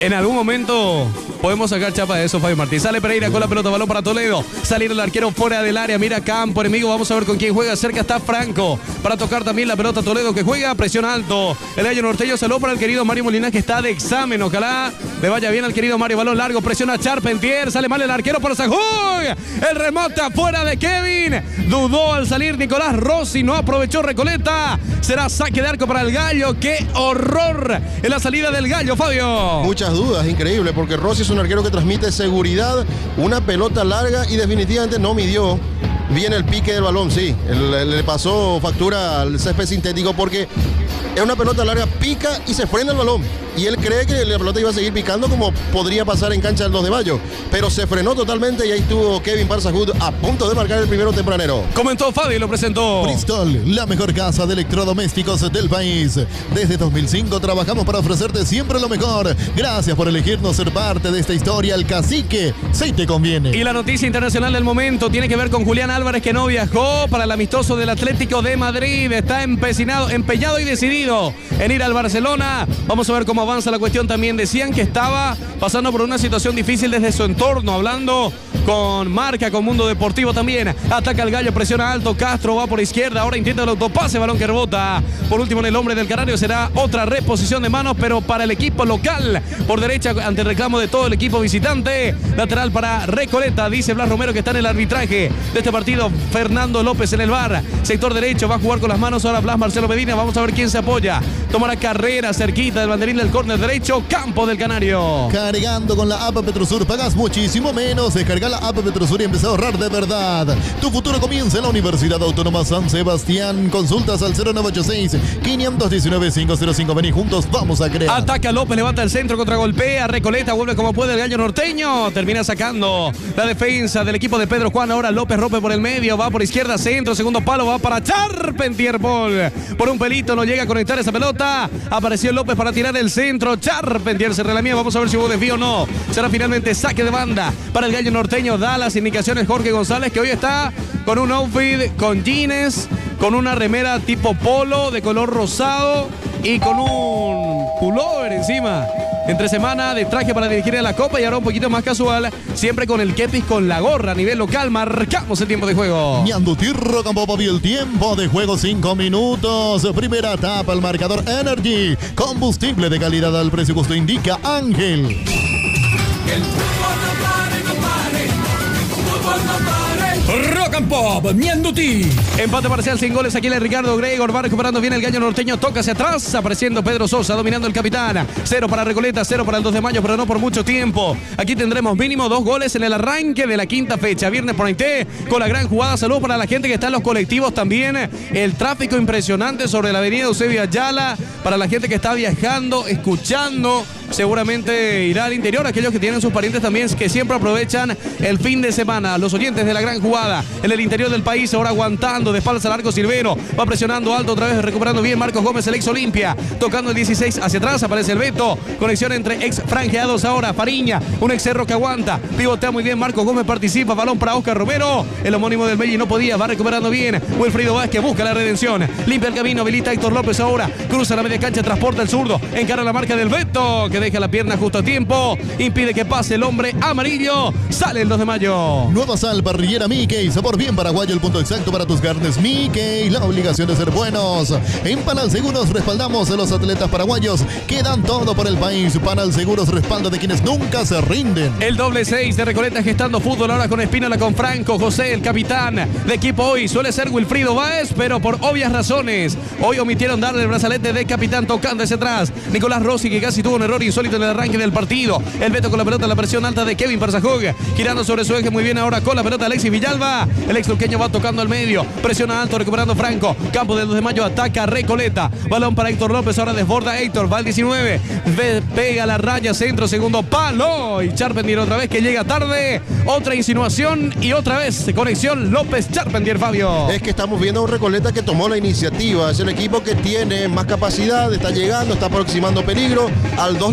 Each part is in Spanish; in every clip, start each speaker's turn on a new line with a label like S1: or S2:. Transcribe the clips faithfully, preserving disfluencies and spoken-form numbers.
S1: En algún momento podemos sacar chapa de eso, Fabio Martín. Sale Pereira con la pelota, balón para Toledo. Salir el arquero fuera del área, mira campo enemigo. Vamos a ver con quién juega. Cerca está Franco para tocar también la pelota. Toledo que juega, presión alto. El gallo norteño saló para el querido Mario Molina, que está de examen. Ojalá le vaya bien al querido Mario. Balón largo, presiona Charpentier. Sale mal el arquero para Sanjuy. El remote afuera de Kevin. Dudó al salir Nicolás Rossi, no aprovechó Recoleta. Será saque de arco para el gallo. ¡Qué horror en la salida del gallo, Fabio!
S2: Muchas dudas, increíble, porque Rossi es un arquero que transmite seguridad, una pelota larga y definitivamente no midió bien el pique del balón, sí, le, le pasó factura al césped sintético porque es una pelota larga, pica y se frena el balón. Y él cree que la pelota iba a seguir picando como podría pasar en cancha del dos de mayo. Pero se frenó totalmente y ahí estuvo Kevin Barzahud a punto de marcar el primero tempranero.
S1: Comentó Fabi y lo presentó.
S3: Bristol, la mejor casa de electrodomésticos del país. Desde dos mil cinco trabajamos para ofrecerte siempre lo mejor. Gracias por elegirnos ser parte de esta historia. El cacique, si te conviene.
S1: Y la noticia internacional del momento tiene que ver con Julián Álvarez, que no viajó para el amistoso del Atlético de Madrid. Está empecinado, empeñado y decidido en ir al Barcelona. Vamos a ver cómo avanza la cuestión. También decían que estaba pasando por una situación difícil desde su entorno, hablando con Marca, con Mundo Deportivo también. Ataca el gallo, presiona alto, Castro va por izquierda, ahora intenta el autopase, balón que rebota. Por último en el hombre del Canario será otra reposición de manos, pero para el equipo local. Por derecha ante el reclamo de todo el equipo visitante. Lateral para Recoleta, dice Blas Romero que está en el arbitraje de este partido. Fernando López en el V A R. Sector derecho, va a jugar con las manos ahora Blas Marcelo Medina. Vamos a ver quién se apoya. Toma la carrera cerquita del banderín del córner derecho, campo del Canario.
S3: Cargando con la app Petrosur pagas muchísimo menos. Descarga la app Petrosur y empieza a ahorrar de verdad. Tu futuro comienza en la Universidad Autónoma San Sebastián. Consultas al cero nueve ocho seis, cinco uno nueve, cinco cero cinco. Vení juntos, vamos a crear.
S1: Ataca López, levanta el centro, contragolpea. Recoleta vuelve como puede el gallo norteño. Termina sacando la defensa del equipo de Pedro Juan. Ahora López rompe por el medio, va por izquierda, centro, segundo palo, va para Charpentier. Ball. Por un pelito no llega a conectar esa pelota. Apareció López para tirar el centro. Charpentier se relamía. Vamos a ver si hubo desvío o no. Será finalmente saque de banda para el gallo norteño. Da las indicaciones Jorge González, que hoy está con un outfit con jeans, con una remera tipo polo de color rosado y con un pullover encima. Entre semana de traje para dirigir a la Copa y ahora un poquito más casual, siempre con el kepis, con la gorra a nivel local. Marcamos el tiempo de juego.
S3: Ñando Tirro Campo y el tiempo de juego cinco minutos. Primera etapa, el marcador Energy. Combustible de calidad al precio justo, indica Ángel.
S4: El fútbol no pare, no pare. El fútbol no pare.
S5: Rock and Pop, Mianduti.
S1: Empate parcial sin goles aquí en el Ricardo Gregor. Va recuperando bien el gallo norteño. Toca hacia atrás. Apareciendo Pedro Sosa, dominando el capitán. Cero para Recoleta, cero para el dos de mayo, pero no por mucho tiempo. Aquí tendremos mínimo dos goles en el arranque de la quinta fecha. Viernes por Haití, con la gran jugada. Saludos para la gente que está en los colectivos también. El tráfico impresionante sobre la avenida Eusebio Ayala. Para la gente que está viajando, escuchando. Seguramente irá al interior. Aquellos que tienen sus parientes también, que siempre aprovechan el fin de semana. Los oyentes de la gran jugada en el interior del país, ahora aguantando de espaldas al arco Silvero. Va presionando alto otra vez, recuperando bien Marcos Gómez, el ex Olimpia. Tocando el dieciséis hacia atrás, aparece el Beto. Conexión entre ex franjeados ahora. Fariña, un ex cerro que aguanta. Pivotea muy bien Marcos Gómez, participa. Balón para Oscar Romero. El homónimo del Belli no podía, va recuperando bien. Wilfrido Vázquez busca la redención. Limpia el camino, habilita Héctor López ahora. Cruza la media cancha, transporta el zurdo. Encara la marca del Beto, que deja la pierna justo a tiempo. Impide que pase el hombre amarillo. Sale el dos de mayo.
S3: Nueva sal parrillera Mickey. Sabor bien paraguayo, el punto exacto para tus carnes. Mickey, la obligación de ser buenos. En Panal Seguros respaldamos a los atletas paraguayos que dan todo por el país. Panal Seguros respalda de quienes nunca se rinden.
S1: El doble seis de Recoleta gestando fútbol ahora con Espínola, con Franco. José, el capitán de equipo hoy suele ser Wilfrido Báez, pero por obvias razones hoy omitieron darle el brazalete de capitán, tocando hacia atrás Nicolás Rossi, que casi tuvo un error insólito en el arranque del partido. El Beto con la pelota, la presión alta de Kevin Barzahug, girando sobre su eje muy bien ahora con la pelota Alexis Villalba. El ex luqueño va tocando al medio, presiona alto, recuperando Franco. Campo del dos de mayo, ataca Recoleta. Balón para Héctor López, ahora desborda Héctor, va al diecinueve, pega la raya, centro, segundo palo. Y Charpentier otra vez, que llega tarde. Otra insinuación y otra vez conexión López-Charpentier, Fabio.
S2: Es que estamos viendo a un Recoleta que tomó la iniciativa. Es el equipo que tiene más capacidad, está llegando, está aproximando peligro. Al dos le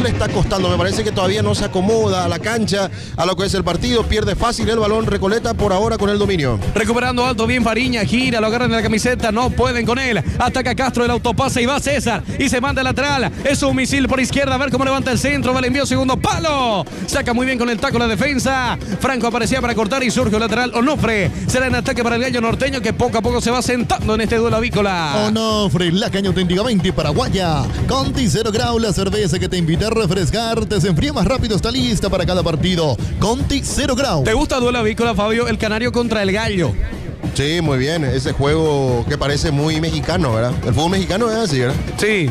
S2: le está costando. Me parece que todavía no se acomoda a la cancha, a lo que es el partido. Pierde fácil el balón. Recoleta por ahora con el dominio.
S1: Recuperando alto, bien Fariña, gira, lo agarran de la camiseta, no pueden con él. Ataca Castro, el autopase y va César. Y se manda lateral. Es un misil por izquierda, a ver cómo levanta el centro. Va el envío, segundo palo. Saca muy bien con el taco la defensa. Franco aparecía para cortar y surge el lateral Onofre. Será en ataque para el gallo norteño que poco a poco se va sentando en este duelo avícola.
S3: Onofre, la caña auténticamente paraguaya. Conti cero grau, la cerveza que te invita a refrescarte. Se enfría más rápido, está lista para cada partido. Conti cero grau.
S1: ¿Te gusta duelo avícola, Fabio? El canario contra el gallo.
S2: Sí, muy bien. Ese juego que parece muy mexicano, ¿verdad? El fútbol mexicano es así, ¿verdad?
S1: Sí.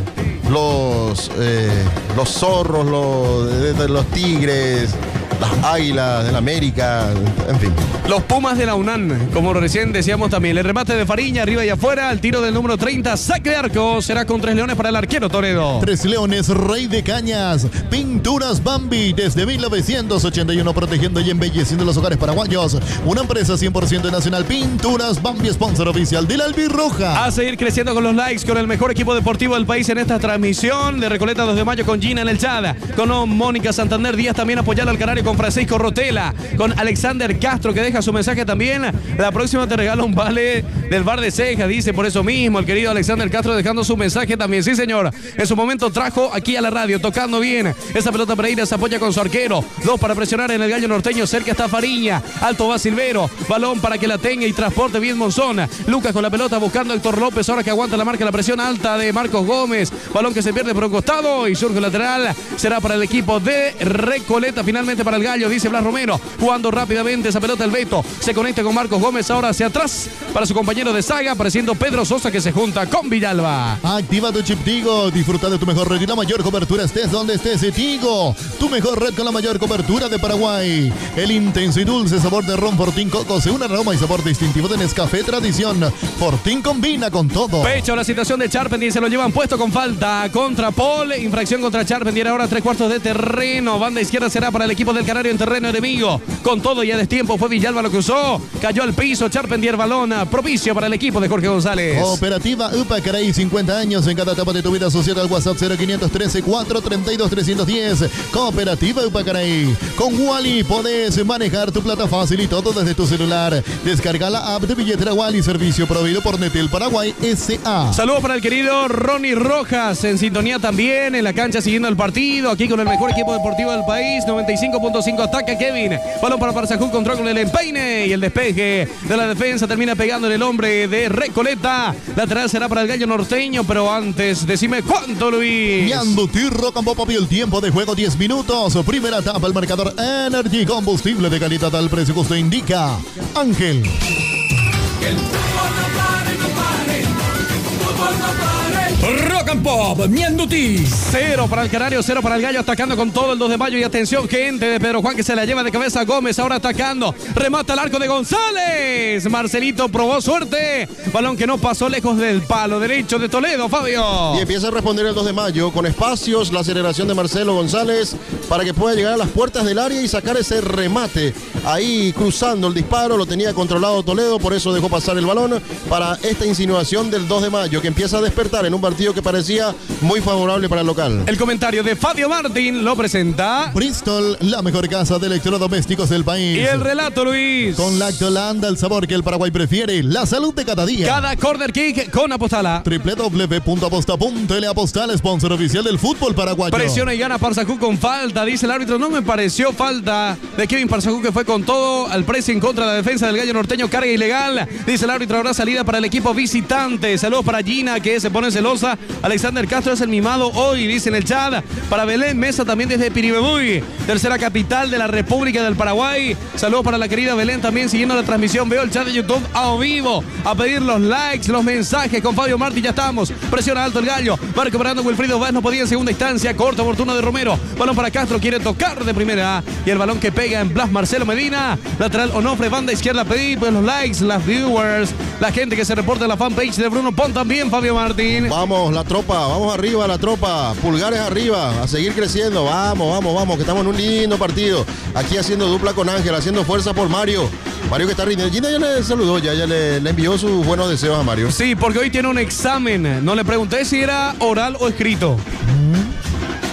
S2: Los, eh, los zorros, los, de, de los tigres, las águilas del América, en fin.
S1: Los Pumas de la UNAM, como recién decíamos también. El remate de Fariña, arriba y afuera. El tiro del número treinta, saque de arco. Será con Tres Leones para el arquero Toledo.
S3: Tres Leones, rey de cañas. Pinturas Bambi, desde mil novecientos ochenta y uno, protegiendo y embelleciendo los hogares paraguayos. Una empresa cien por ciento nacional. Pinturas Bambi, sponsor oficial de la Albirroja.
S1: A seguir creciendo con los likes, con el mejor equipo deportivo del país en esta transmisión de Recoleta dos de mayo con Gina en el chat. Con Mónica Santander Díaz también apoyando al canario con Francisco Rotela. Con Alexander Castro que deja su mensaje también. La próxima te regalo un vale del bar de Ceja, dice por eso mismo el querido Alexander Castro dejando su mensaje también. Sí, señor. En su momento trajo aquí a la radio, tocando bien. Esa pelota Pereira se apoya con su arquero. Dos para presionar en el gallo norteño. Cerca está Fariña. Alto va Silvero. Balón para que la tenga y transporte bien Monzón. Lucas con la pelota buscando a Héctor López. Ahora que aguanta la marca, la presión alta de Marcos Gómez. Balón que se pierde por un costado y surge lateral. Será para el equipo de Recoleta. Finalmente para el gallo, dice Blas Romero. Jugando rápidamente esa pelota el Beto. Se conecta con Marcos Gómez. Ahora hacia atrás para su compañero de saga. Apareciendo Pedro Sosa que se junta con Villalba.
S3: Activa tu chip Tigo. Disfruta de tu mejor red y la mayor cobertura. Estés donde estés. Tigo. Tu mejor red con la mayor cobertura de Paraguay. El intenso y dulce sabor de ron Fortín Coco. Se un aroma y sabor distintivo de Nescafé Tradición. Fortín combina con todo.
S1: Pecho la situación de Charpentier. Se lo llevan puesto con falta contra Paul. Infracción contra Charpentier. Ahora tres cuartos de terreno. Banda izquierda será para el equipo del Canario en terreno enemigo. Con todo y a destiempo fue Villalba lo que usó. Cayó al piso. Charpentier balón propicio para el equipo de Jorge González.
S3: Cooperativa Upacaray, cincuenta años en cada etapa de tu vida. Asociada al WhatsApp cero quinientos trece, cuatrocientos treinta y dos, trescientos diez. Cooperativa Upacaray. Con Wally podés manejar tu plata fácil y todo desde tu celular. Descarga la app de billetera Wally, servicio proveído por Netel Paraguay S A.
S1: Saludos para el querido Ronnie Rojas, en sintonía también en la cancha siguiendo el partido, aquí con el mejor equipo deportivo del país. Noventa y cinco punto cinco ataca Kevin. Balón para Parsajú, control con el empeine y el despeje de la defensa termina pegando en el hombre de Recoleta. Lateral será para el gallo norteño, pero antes decime cuánto, Luis.
S3: Ñanduti Rock and Pop, y el tiempo de juego diez minutos. Primera etapa, el marcador Energy, combustible de calidad al precio que usted indica. Ángel.
S4: Que el fútbol no pare, no pare, que el fútbol no pare.
S5: Rock and Pop, Ñanduti.
S1: Cero para el Canario, cero para el gallo, atacando con todo el dos de mayo. Y atención, gente de Pedro Juan que se la lleva de cabeza a Gómez. Ahora atacando, remata el arco de González. Marcelito probó suerte. Balón que no pasó lejos del palo derecho de Toledo, Fabio.
S2: Y empieza a responder el dos de mayo con espacios, la aceleración de Marcelo González para que pueda llegar a las puertas del área y sacar ese remate. Ahí cruzando el disparo, lo tenía controlado Toledo, por eso dejó pasar el balón para esta insinuación del dos de mayo que empieza a despertar en un partido que parecía muy favorable para el local.
S1: El comentario de Fabio Martín lo presenta
S3: Bristol, la mejor casa de electrodomésticos del país.
S1: y el relato, Luis.
S3: Con Lactolanda, el sabor que el Paraguay prefiere, la salud de cada día.
S1: Cada corner kick con Apostala.
S3: w w w punto aposta punto l Apostal, sponsor oficial del fútbol paraguayo.
S1: Presiona y gana Parsajú con falta, dice el árbitro. No me pareció falta de Kevin Parsajú, que fue con todo al pressing contra la defensa del gallo norteño. Carga ilegal, dice el árbitro. Ahora salida para el equipo visitante. Saludos para Gina, que se pone celosa. Alexander Castro es el mimado hoy, dice en el chat. Para Belén Mesa también desde Piribebuy, tercera capital de la República del Paraguay. Saludos para la querida Belén también siguiendo la transmisión. Veo el chat de YouTube a vivo. A pedir los likes, los mensajes con Fabio Martí. Ya estamos. Presiona alto el gallo. Va recuperando Wilfrido Vaz. No podía en segunda instancia. Corta oportuna de Romero. Balón para Castro. Quiere tocar de primera. Y el balón que pega en Blas Marcelo Medina. Lateral Onofre. Banda izquierda. Pedir pues, los likes, las viewers. La gente que se reporta en la fanpage de Bruno Pon también, Fabio Martín.
S2: Vamos, la tropa. Vamos arriba, la tropa. Pulgares arriba. A seguir creciendo. Vamos, vamos, vamos. Que estamos en un lindo partido. Aquí haciendo dupla con Ángel. Haciendo fuerza por Mario. Mario que está rindiendo. Gina ya le saludó. Ya, ya le, le envió sus buenos deseos a Mario.
S1: Sí, porque hoy tiene un examen. No le pregunté si era oral o escrito.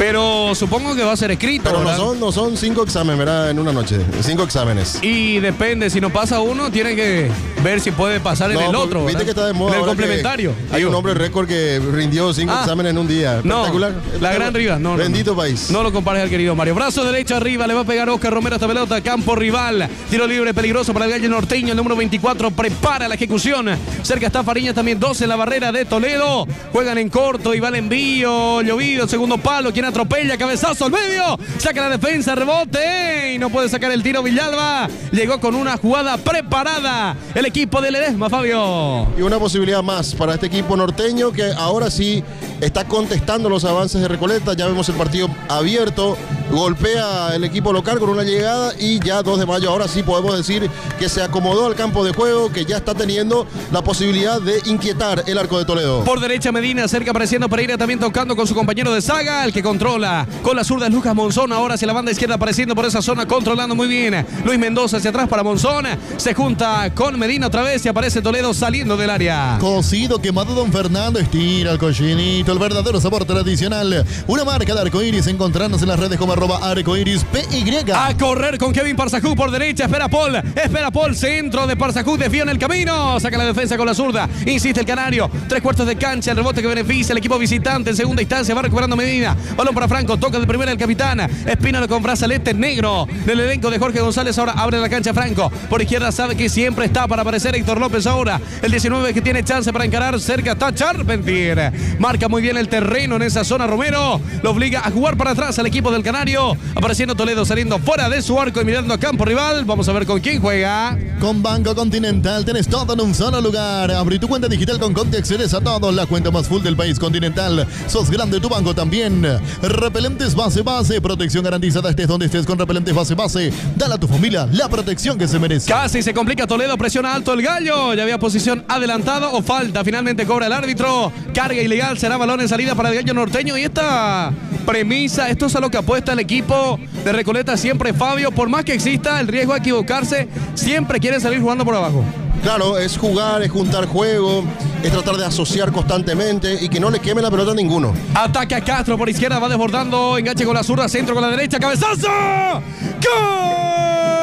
S1: Pero supongo que va a ser escrito.
S2: Pero no
S1: ¿verdad?
S2: son, no son cinco exámenes, ¿verdad? En una noche. Cinco exámenes.
S1: Y depende, si no pasa uno, tiene que ver si puede pasar en
S2: No,
S1: el otro.
S2: Viste
S1: ¿verdad?
S2: que está de moda.
S1: En el
S2: ahora
S1: complementario.
S2: que Hay
S1: Digo.
S2: un hombre récord que rindió cinco
S1: Ah,
S2: exámenes en un día.
S1: No,
S2: Espectacular.
S1: la
S2: Espectacular.
S1: gran Rivas. No, no,
S2: Bendito
S1: no.
S2: país.
S1: No lo compares al querido Mario. Brazo derecho arriba, le va a pegar Oscar Romero esta pelota. Campo rival. Tiro libre peligroso para el gallo norteño. El número veinticuatro prepara la ejecución. Cerca está Fariñas también. doce en la barrera de Toledo. Juegan en corto y va el envío. Llovido, segundo palo. Quien atropella, cabezazo al medio. Saca la defensa, rebote. Y no puede sacar el tiro Villalba. Llegó con una jugada preparada. El equipo de Ledesma, Fabio.
S2: Y una posibilidad más para este equipo norteño que ahora sí está contestando los avances de Recoleta. Ya vemos el partido abierto. Golpea el equipo local con una llegada y ya dos de mayo. Ahora sí podemos decir que se acomodó al campo de juego, que ya está teniendo la posibilidad de inquietar el arco de Toledo.
S1: Por derecha Medina, cerca apareciendo Pereira, también tocando con su compañero de saga, el que controla con la zurda es Lucas Monzón. Ahora hacia la banda izquierda apareciendo por esa zona, controlando muy bien. Luis Mendoza hacia atrás para Monzón. Se junta con Medina otra vez y aparece Toledo saliendo del área.
S3: Cocido, quemado, don Fernando, estira el cochinito, el verdadero sabor tradicional. Una marca de arcoiris, encontrarnos en las redes como arroba arcoiris P Y.
S1: A correr con Kevin Parsajú por derecha, espera Paul, espera Paul, centro de Parsajú, desvía en el camino, saca la defensa con la zurda, insiste el canario, tres cuartos de cancha, el rebote que beneficia el equipo visitante en segunda instancia, va recuperando Medina, balón para Franco, toca de primera el capitán, Espínalo con brazalete negro del elenco de Jorge González, ahora abre la cancha Franco, por izquierda sabe que siempre está para aparecer Héctor López ahora, el diecinueve que tiene chance para encarar, cerca está Charpentier, marca muy bien el terreno en esa zona Romero, lo obliga a jugar para atrás al equipo del canario, apareciendo Toledo saliendo fuera de su arco y mirando a campo rival, vamos a ver con quién juega.
S3: Con Banco Continental tenés todo en un solo lugar. Abrí tu cuenta digital con Conti, accedes a todo, la cuenta más full del país continental. Sos grande, tu banco también. Repelentes base base, protección garantizada estés donde estés con repelentes base base. Dale a tu familia la protección que se merece.
S1: Casi se complica Toledo, presiona alto el gallo. Ya había posición adelantada o falta. Finalmente cobra el árbitro. Carga ilegal, será balón en salida para el gallo norteño. Y esta premisa, esto es a lo que apuesta el equipo de Recoleta siempre, Fabio. Por más que exista el riesgo de equivocarse, siempre quiere salir jugando por abajo.
S2: Claro, es jugar, es juntar juego, es tratar de asociar constantemente y que no le queme la pelota a ninguno.
S1: Ataque a Castro por izquierda, va desbordando, enganche con la zurda, centro con la derecha, cabezazo. ¡Gol!